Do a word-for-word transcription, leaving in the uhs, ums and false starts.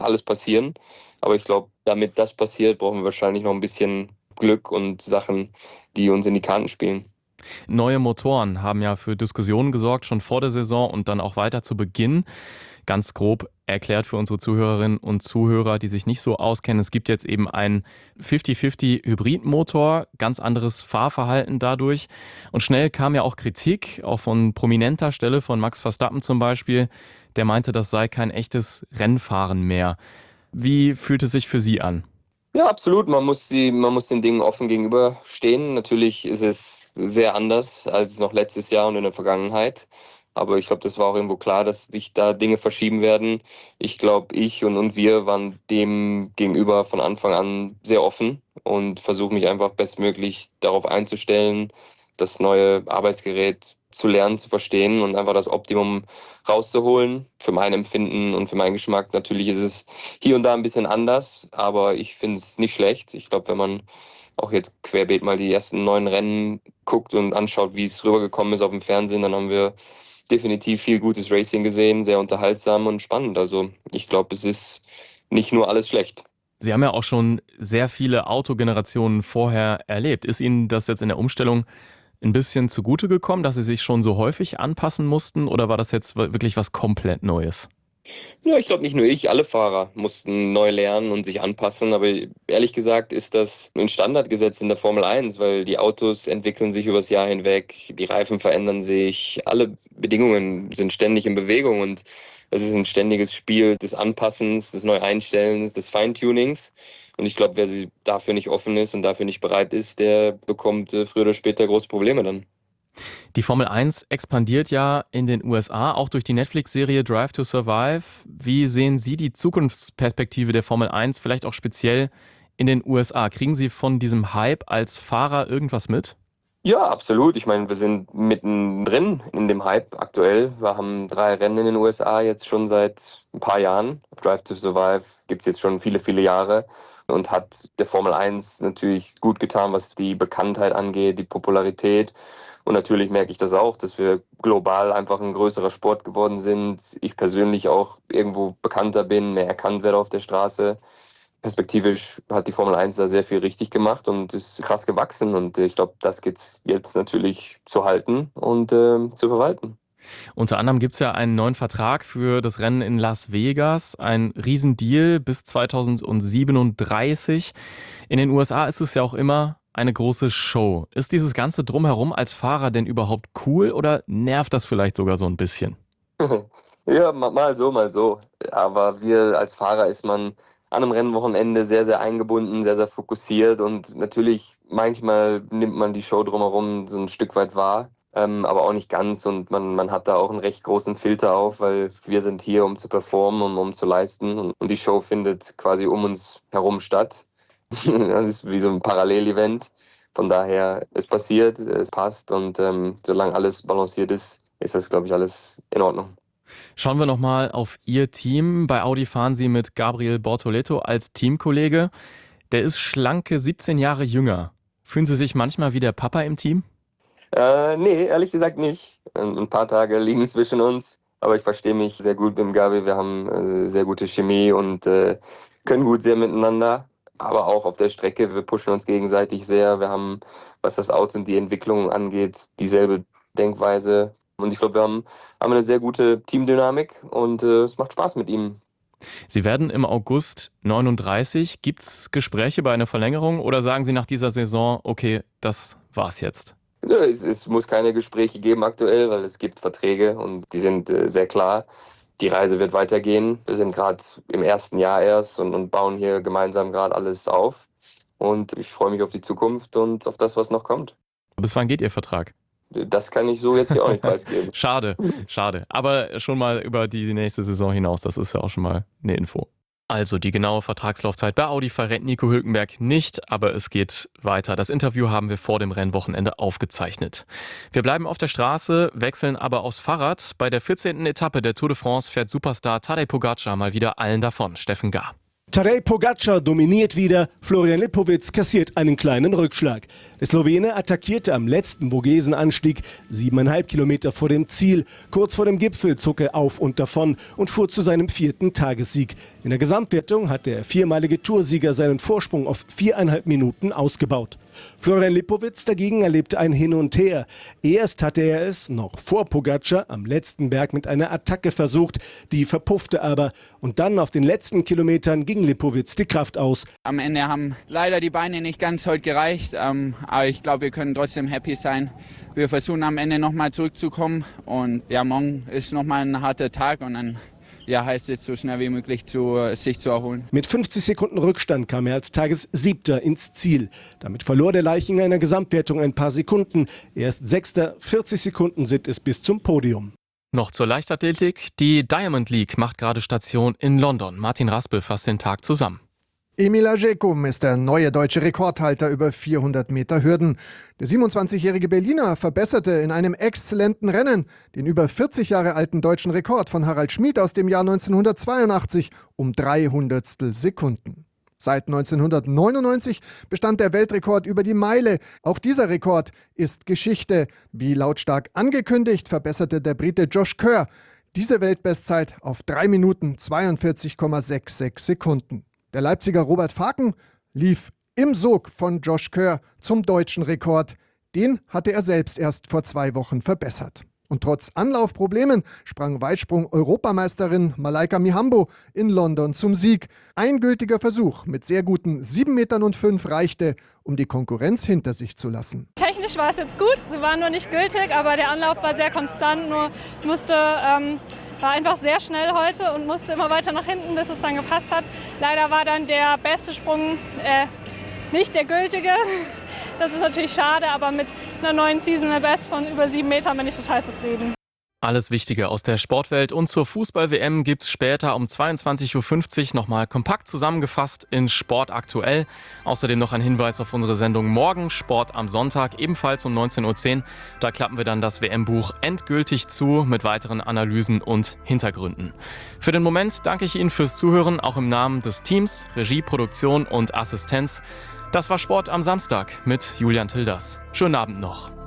alles passieren. Aber ich glaube, damit das passiert, brauchen wir wahrscheinlich noch ein bisschen Glück und Sachen, die uns in die Karten spielen. Neue Motoren haben ja für Diskussionen gesorgt, schon vor der Saison und dann auch weiter zu Beginn. Ganz grob erklärt für unsere Zuhörerinnen und Zuhörer, die sich nicht so auskennen. Es gibt jetzt eben einen fünfzig fünfzig Hybridmotor, ganz anderes Fahrverhalten dadurch. Und schnell kam ja auch Kritik, auch von prominenter Stelle, von Max Verstappen zum Beispiel. Der meinte, das sei kein echtes Rennfahren mehr. Wie fühlt es sich für Sie an? Ja, absolut. Man muss die, man muss den Dingen offen gegenüberstehen. Natürlich ist es sehr anders als noch letztes Jahr und in der Vergangenheit. Aber ich glaube, das war auch irgendwo klar, dass sich da Dinge verschieben werden. Ich glaube, ich und, und wir waren dem gegenüber von Anfang an sehr offen und versuche mich einfach bestmöglich darauf einzustellen, das neue Arbeitsgerät zu lernen, zu verstehen und einfach das Optimum rauszuholen. Für mein Empfinden und für meinen Geschmack. Natürlich ist es hier und da ein bisschen anders, aber ich finde es nicht schlecht. Ich glaube, wenn man auch jetzt querbeet mal die ersten neun Rennen guckt und anschaut, wie es rübergekommen ist auf dem Fernsehen, dann haben wir definitiv viel gutes Racing gesehen, sehr unterhaltsam und spannend. Also ich glaube, es ist nicht nur alles schlecht. Sie haben ja auch schon sehr viele Autogenerationen vorher erlebt. Ist Ihnen das jetzt in der Umstellung ein bisschen zugute gekommen, dass Sie sich schon so häufig anpassen mussten, oder war das jetzt wirklich was komplett Neues? Ja, ich glaube nicht nur ich, alle Fahrer mussten neu lernen und sich anpassen, aber ehrlich gesagt ist das ein Standardgesetz in der Formel eins, weil die Autos entwickeln sich übers Jahr hinweg, die Reifen verändern sich, alle Bedingungen sind ständig in Bewegung und es ist ein ständiges Spiel des Anpassens, des Neueinstellens, des Feintunings. Und ich glaube, wer dafür nicht offen ist und dafür nicht bereit ist, der bekommt äh, früher oder später große Probleme dann. Die Formel eins expandiert ja in den U S A, auch durch die Netflix-Serie Drive to Survive. Wie sehen Sie die Zukunftsperspektive der Formel eins, vielleicht auch speziell in den U S A? Kriegen Sie von diesem Hype als Fahrer irgendwas mit? Ja, absolut. Ich meine, wir sind mittendrin in dem Hype aktuell. Wir haben drei Rennen in den U S A jetzt schon seit ein paar Jahren. Drive to Survive gibt es jetzt schon viele, viele Jahre und hat der Formel eins natürlich gut getan, was die Bekanntheit angeht, die Popularität. Und natürlich merke ich das auch, dass wir global einfach ein größerer Sport geworden sind. Ich persönlich auch irgendwo bekannter bin, mehr erkannt werde auf der Straße. Perspektivisch hat die Formel eins da sehr viel richtig gemacht und ist krass gewachsen. Und ich glaube, das geht es jetzt natürlich zu halten und äh, zu verwalten. Unter anderem gibt es ja einen neuen Vertrag für das Rennen in Las Vegas, ein Riesendeal bis zweitausendsiebenunddreißig. In den U S A ist es ja auch immer eine große Show. Ist dieses ganze Drumherum als Fahrer denn überhaupt cool oder nervt das vielleicht sogar so ein bisschen? Ja, mal so, mal so. Aber wir als Fahrer ist man an einem Rennwochenende sehr, sehr eingebunden, sehr, sehr fokussiert und natürlich manchmal nimmt man die Show drumherum so ein Stück weit wahr, ähm, aber auch nicht ganz und man, man hat da auch einen recht großen Filter auf, weil wir sind hier, um zu performen, um, um zu leisten und, und die Show findet quasi um uns herum statt. Das ist wie so ein Parallelevent. Von daher, es passiert, es passt und ähm, solange alles balanciert ist, ist das, glaube ich, alles in Ordnung. Schauen wir nochmal auf Ihr Team. Bei Audi fahren Sie mit Gabriel Bortoleto als Teamkollege. Der ist schlanke siebzehn Jahre jünger. Fühlen Sie sich manchmal wie der Papa im Team? Äh, nee, ehrlich gesagt nicht. Ein, ein paar Tage liegen zwischen uns, aber ich verstehe mich sehr gut mit dem Gabi. Wir haben äh, sehr gute Chemie und äh, können gut sehr miteinander. Aber auch auf der Strecke, wir pushen uns gegenseitig sehr. Wir haben, was das Auto und die Entwicklung angeht, dieselbe Denkweise. Und ich glaube, wir haben, haben eine sehr gute Teamdynamik und äh, es macht Spaß mit ihm. Sie werden im August neununddreißig. Gibt es Gespräche bei einer Verlängerung oder sagen Sie nach dieser Saison, okay, das war's jetzt? Ja, es, es muss keine Gespräche geben aktuell, weil es gibt Verträge und die sind äh, sehr klar. Die Reise wird weitergehen. Wir sind gerade im ersten Jahr erst und, und bauen hier gemeinsam gerade alles auf. Und ich freue mich auf die Zukunft und auf das, was noch kommt. Bis wann geht Ihr Vertrag? Das kann ich so jetzt hier auch nicht preisgeben. Schade, schade. Aber schon mal über die nächste Saison hinaus, das ist ja auch schon mal eine Info. Also die genaue Vertragslaufzeit bei Audi verrät Nico Hülkenberg nicht, aber es geht weiter. Das Interview haben wir vor dem Rennwochenende aufgezeichnet. Wir bleiben auf der Straße, wechseln aber aufs Fahrrad. Bei der vierzehnten Etappe der Tour de France fährt Superstar Tadej Pogacar mal wieder allen davon. Steffen Gahr. Tadej Pogacar dominiert wieder, Florian Lipowitz kassiert einen kleinen Rückschlag. Der Slowene attackierte am letzten Vogesen-Anstieg, siebeneinhalb Kilometer vor dem Ziel. Kurz vor dem Gipfel zog er auf und davon und fuhr zu seinem vierten Tagessieg. In der Gesamtwertung hat der viermalige Toursieger seinen Vorsprung auf viereinhalb Minuten ausgebaut. Florian Lipowitz dagegen erlebte ein Hin und Her. Erst hatte er es, noch vor Pogacar, am letzten Berg mit einer Attacke versucht, die verpuffte aber. Und dann auf den letzten Kilometern ging Lipowitz die Kraft aus. Am Ende haben leider die Beine nicht ganz heute gereicht, ähm, aber ich glaube, wir können trotzdem happy sein. Wir versuchen am Ende nochmal zurückzukommen und ja, morgen ist nochmal ein harter Tag und dann ja, heißt es, so schnell wie möglich zu, sich zu erholen. Mit fünfzig Sekunden Rückstand kam er als Tagessiebter ins Ziel. Damit verlor der Leichinger in der Gesamtwertung ein paar Sekunden. Er ist Sechster, vierzig Sekunden sind es bis zum Podium. Noch zur Leichtathletik. Die Diamond League macht gerade Station in London. Martin Raspel fasst den Tag zusammen. Emil Ajekum ist der neue deutsche Rekordhalter über vierhundert Meter Hürden. Der siebenundzwanzigjährige Berliner verbesserte in einem exzellenten Rennen den über vierzig Jahre alten deutschen Rekord von Harald Schmid aus dem Jahr neunzehnhundertzweiundachtzig um drei Hundertstel Sekunden. Seit neunzehnhundertneunundneunzig bestand der Weltrekord über die Meile. Auch dieser Rekord ist Geschichte. Wie lautstark angekündigt, verbesserte der Brite Josh Kerr diese Weltbestzeit auf drei Minuten zweiundvierzig Komma sechsundsechzig Sekunden. Der Leipziger Robert Faken lief im Sog von Josh Kerr zum deutschen Rekord. Den hatte er selbst erst vor zwei Wochen verbessert. Und trotz Anlaufproblemen sprang Weitsprung-Europameisterin Malaika Mihambo in London zum Sieg. Ein gültiger Versuch mit sehr guten sieben Metern und fünf reichte, um die Konkurrenz hinter sich zu lassen. Technisch war es jetzt gut, sie waren nur nicht gültig, aber der Anlauf war sehr konstant, nur musste... Ähm war einfach sehr schnell heute und musste immer weiter nach hinten, bis es dann gepasst hat. Leider war dann der beste Sprung äh, nicht der gültige. Das ist natürlich schade, aber mit einer neuen Seasonal Best von über sieben Metern bin ich total zufrieden. Alles Wichtige aus der Sportwelt und zur Fußball-W M gibt's später um zweiundzwanzig Uhr fünfzig nochmal kompakt zusammengefasst in Sport aktuell. Außerdem noch ein Hinweis auf unsere Sendung morgen, Sport am Sonntag, ebenfalls um neunzehn Uhr zehn. Da klappen wir dann das W M-Buch endgültig zu mit weiteren Analysen und Hintergründen. Für den Moment danke ich Ihnen fürs Zuhören, auch im Namen des Teams, Regie, Produktion und Assistenz. Das war Sport am Samstag mit Julian Tilders. Schönen Abend noch.